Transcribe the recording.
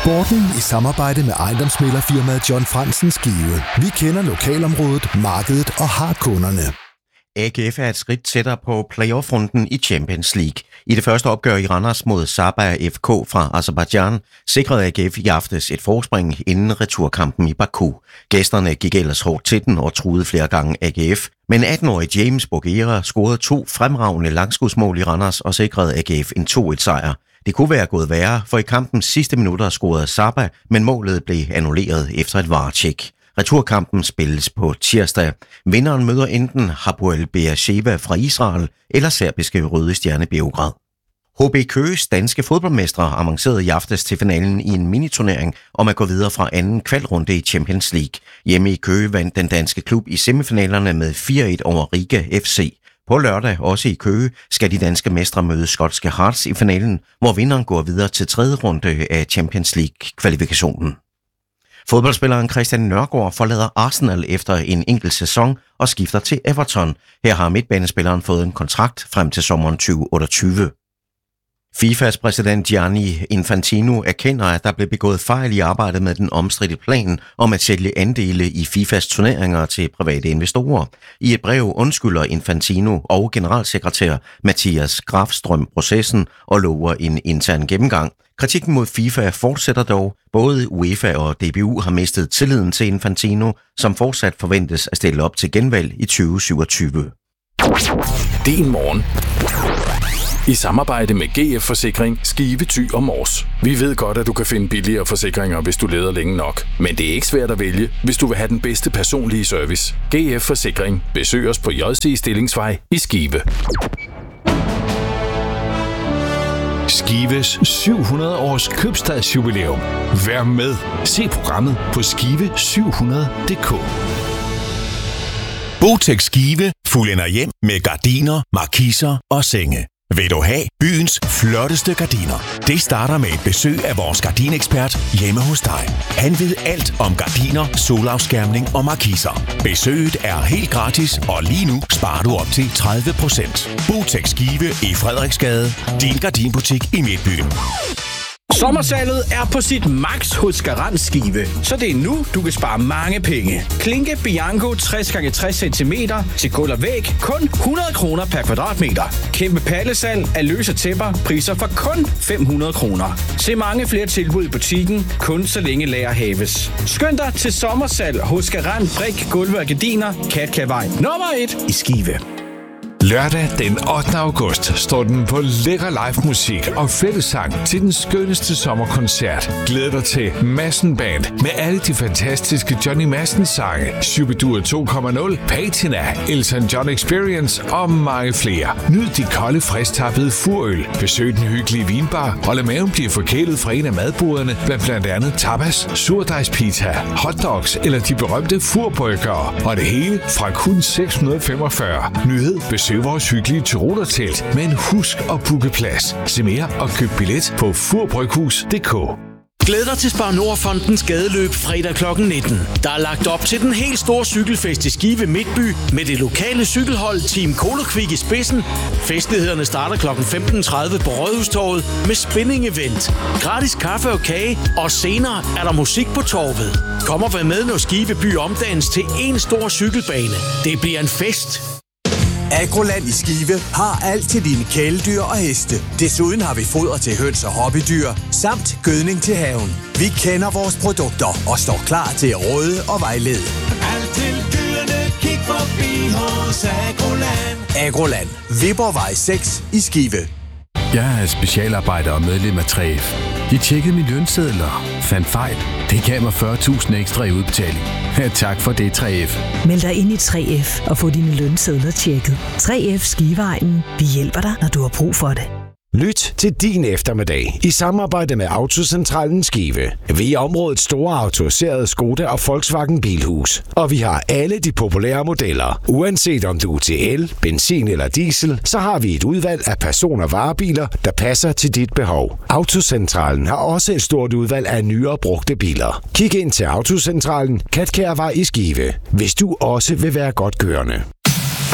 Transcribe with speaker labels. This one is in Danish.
Speaker 1: Sporten i samarbejde med ejendomsmæglerfirmaet John Fransen Skive. Vi kender lokalområdet, markedet og har kunderne.
Speaker 2: AGF er et skridt tættere på playoff-runden i Champions League. I det første opgør i Randers mod Sabah FK fra Aserbajdsjan sikrede AGF i aftes et forspring inden returkampen i Baku. Gæsterne gik ellers hårdt til den og truede flere gange AGF. Men 18-årige James Bougera scorede 2 fremragende langskudsmål i Randers og sikrede AGF en 2-1-sejr. Det kunne være gået værre, for i kampens sidste minutter scorede Sabah, men målet blev annulleret efter et VAR-tjek. Returkampen spilles på tirsdag. Vinderen møder enten Hapoel Beersheva fra Israel eller serbiske Røde Stjerne Beograd. HB Køges danske fodboldmestre avancerede i aftes til finalen i en miniturnering om at gå videre fra anden kvalrunde i Champions League. Hjemme i Køge vandt den danske klub i semifinalerne med 4-1 over Riga FC. På lørdag, også i Køge, skal de danske mestre møde skotske Hearts i finalen, hvor vinderen går videre til 3. runde af Champions League-kvalifikationen. Fodboldspilleren Christian Nørgaard forlader Arsenal efter en enkelt sæson og skifter til Everton. Her har midtbanespilleren fået en kontrakt frem til sommeren 2028. FIFAs præsident Gianni Infantino erkender, at der blev begået fejl i arbejdet med den omstridte plan om at sælge andele i FIFAs turneringer til private investorer. I et brev undskylder Infantino og generalsekretær Mathias Grafstrøm processen og lover en intern gennemgang. Kritikken mod FIFA fortsætter dog. Både UEFA og DBU har mistet tilliden til Infantino, som fortsat forventes at stille op til genvalg i 2027.
Speaker 3: Din morgen. I samarbejde med GF Forsikring, Skive, Thy og Mors. Vi ved godt, at du kan finde billigere forsikringer, hvis du leder længe nok. Men det er ikke svært at vælge, hvis du vil have den bedste personlige service. GF Forsikring. Besøg os på JC Stillingsvej i Skive.
Speaker 4: Skives 700 års købstadsjubilæum. Vær med. Se programmet på skive700.dk.
Speaker 5: Botex Skive fuldender hjem med gardiner, markiser og senge. Vil du have byens flotteste gardiner? Det starter med et besøg af vores gardinekspert hjemme hos dig. Han ved alt om gardiner, solafskærmning og markiser. Besøget er helt gratis, og lige nu sparer du op til 30%. Botex Skive i Frederiksgade. Din gardinbutik i Midtbyen.
Speaker 6: Sommersalget er på sit max hos Garant Skive, så det er nu, du kan spare mange penge. Klinke Bianco 60x60 cm til gulv og væg, kun 100 kroner per kvadratmeter. Kæmpe pallesal af løse tæpper, priser for kun 500 kroner. Se mange flere tilbud i butikken, kun så længe lager haves. Skynd dig til sommersalg hos Garant Brik, Gulve og Gardiner, Katkavej nummer 1 i Skive.
Speaker 4: Lørdag den 8. august står den på lækker live musik og fællessang til den skønneste sommerkoncert. Glæd dig til Madsen Band med alle de fantastiske Johnny Madsen sange, Shubidua 2.0, Patina, Elton John Experience og mange flere. Nyd de kolde, frisktappede furøl. Besøg den hyggelige vinbar og lad maven blive forkælet fra en af madboderne med blandt andet tapas, surdejspizza, hotdogs eller de berømte furbrygere. Og det hele fra kun 645. Nyhed, besøg vores hyggelige Tyrolertelt, men husk at booke plads. Se mere og køb billet på furbryghus.dk.
Speaker 6: Glæd dig til Spar Nord-fondens gadeløb fredag kl. 19. Der er lagt op til den helt store cykelfest i Skive Midtby med det lokale cykelhold Team Kolokvik i spidsen. Festlighederne starter kl. 15.30 på Rådhustorvet med spinning event, gratis kaffe og kage, og senere er der musik på torvet. Kom og vær med, når Skive by omdannes til en stor cykelbane. Det bliver en fest.
Speaker 7: Agroland i Skive har alt til dine kæledyr og heste. Desuden har vi foder til høns og hobbydyr, samt gødning til haven. Vi kender vores produkter og står klar til at råde og vejlede.
Speaker 8: Alt til dyrene, kig forbi hos Agroland.
Speaker 7: Agroland, Viborgvej 6 i Skive.
Speaker 9: Jeg er specialarbejder og medlem af 3F. De tjekkede mine lønsedler, fandt fejl. Det gav mig 40.000 ekstra i udbetaling. Ja, tak for det, 3F.
Speaker 10: Meld dig ind i 3F og få dine lønsedler tjekket. 3F Skiveegnen. Vi hjælper dig, når du har brug for det.
Speaker 11: Lyt til din eftermiddag i samarbejde med Autocentralen Skive. Vi er områdets store autoriserede Skoda og Volkswagen Bilhus. Og vi har alle de populære modeller. Uanset om du er til el, benzin eller diesel, så har vi et udvalg af person- og varebiler, der passer til dit behov. Autocentralen har også et stort udvalg af nyere brugte biler. Kig ind til Autocentralen, Katkærvej i Skive, hvis du også vil være godt kørende.